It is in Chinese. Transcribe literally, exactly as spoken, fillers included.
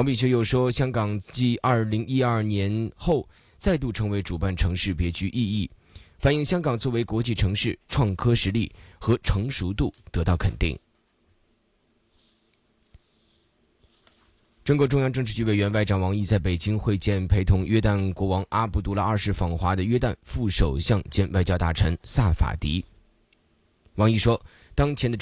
黄炳学又说，香港继二零一二年后再度成为主办城市别具意义，反映香港作为国际城市创科实力和成熟度得到肯定。中国中央政治局委员外长王毅在北京会见陪同约旦国王阿卜杜拉二世访华的约旦副首相兼外交大臣萨法迪。王毅说，当前的